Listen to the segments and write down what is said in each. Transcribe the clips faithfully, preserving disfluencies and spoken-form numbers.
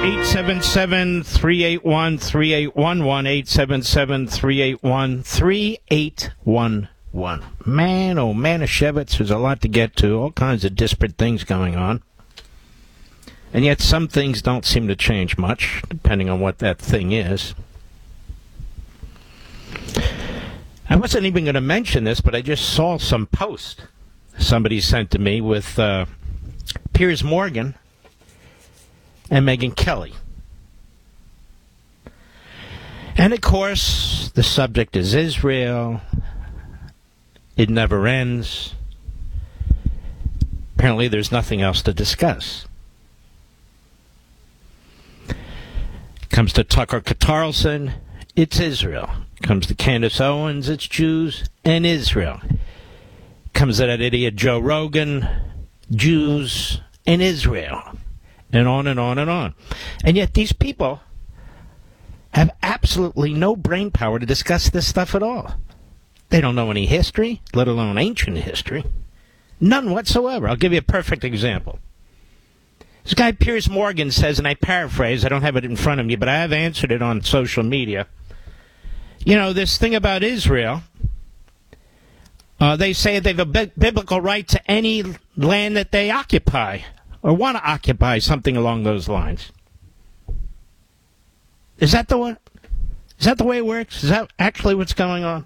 eight seven seven, three eight one, three eight one one, eight seven seven, three eight one, three eight one one. Man, oh, Manischewitz, there's a lot to get to, all kinds of disparate things going on. And yet some things don't seem to change much, depending on what that thing is. I wasn't even going to mention this, but I just saw some post somebody sent to me with uh, Piers Morgan and Megyn Kelly. And, of course, the subject is Israel. It never ends. Apparently, there's nothing else to discuss. Comes to Tucker Carlson, it's Israel. Comes to Candace Owens, it's Jews and Israel. Comes to that idiot Joe Rogan, Jews and Israel. And on and on and on. And yet these people have absolutely no brain power to discuss this stuff at all. They don't know any history, let alone ancient history. None whatsoever. I'll give you a perfect example. This guy Piers Morgan says, and I paraphrase, I don't have it in front of me, but I have answered it on social media. You know, this thing about Israel, uh, they say they have a bi- biblical right to any land that they occupy or want to occupy, something along those lines. Is that the way, is that the way it works? Is that actually what's going on?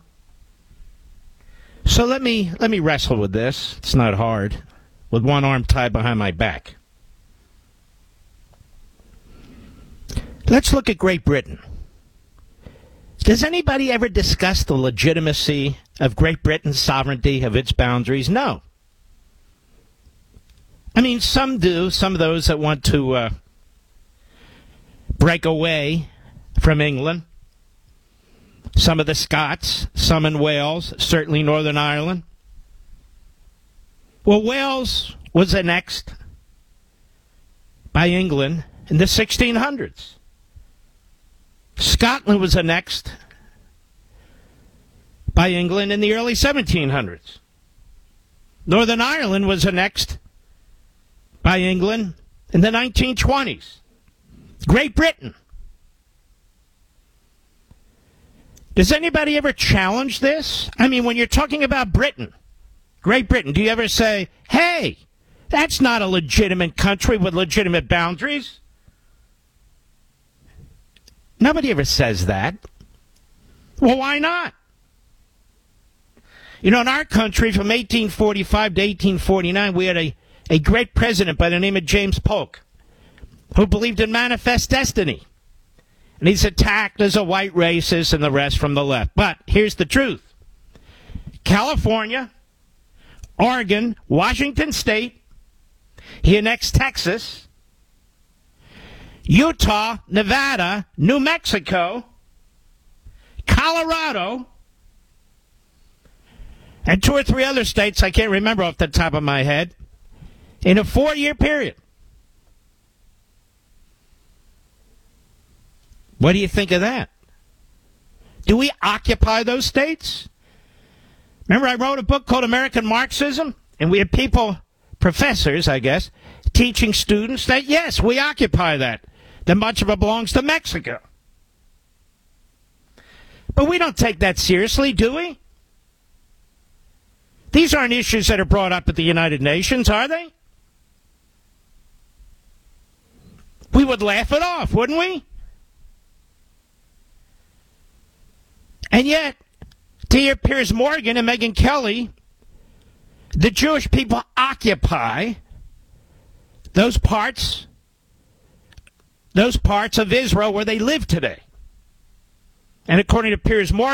So let me let me wrestle with this. It's not hard. With one arm tied behind my back. Let's look at Great Britain. Does anybody ever discuss the legitimacy of Great Britain's sovereignty, of its boundaries? No. I mean, some do. Some of those that want to uh, break away from England. Some of the Scots, some in Wales, certainly Northern Ireland. Well, Wales was annexed by England in the sixteen hundreds. Scotland was annexed by England in the early seventeen hundreds. Northern Ireland was annexed by England in the nineteen twenties. Great Britain. Does anybody ever challenge this? I mean, when you're talking about Britain, Great Britain, do you ever say, hey, that's not a legitimate country with legitimate boundaries? Nobody ever says that. Well, why not? You know, in our country, from eighteen forty-five to eighteen forty-nine, we had a, a great president by the name of James Polk, who believed in manifest destiny. And he's attacked as a white racist and the rest from the left. But here's the truth. California, Oregon, Washington State, he annexed Texas, Utah, Nevada, New Mexico, Colorado, and two or three other states I can't remember off the top of my head, in a four-year period. What do you think of that? Do we occupy those states? Remember I wrote a book called American Marxism? And we had people, professors, I guess, teaching students that, yes, we occupy that. That much of it belongs to Mexico. But we don't take that seriously, do we? These aren't issues that are brought up at the United Nations, are they? We would laugh it off, wouldn't we? And yet, to hear Piers Morgan and Megyn Kelly, the Jewish people occupy those parts, those parts of Israel where they live today. And according to Piers Morgan,